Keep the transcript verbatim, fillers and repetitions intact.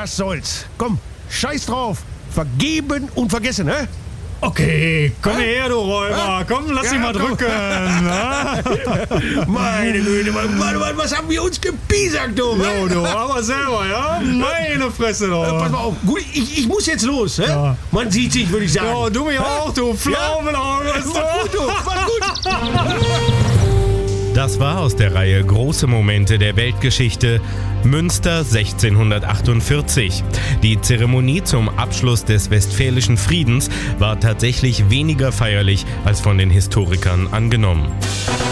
Was soll's? Komm, scheiß drauf. Vergeben und vergessen, hä? Okay, komm Hä? her, du Räuber. Hä? Komm, lass Ja, dich mal komm. drücken. Na? Meine Güte, Mann, Mann, Mann, was haben wir uns gepiesackt, du? Jo, du, aber selber, ja? Meine Fresse, Äh, pass doch. mal auf. Gut, ich, ich muss jetzt los, hä? Ja. Man sieht sich, würde ich sagen. Ja, du mich auch, du Pflaumenauge. Mach's gut, du. Mach's gut. Das war aus der Reihe Große Momente der Weltgeschichte Münster sechzehnhundertachtundvierzig. Die Zeremonie zum Abschluss des Westfälischen Friedens war tatsächlich weniger feierlich als von den Historikern angenommen.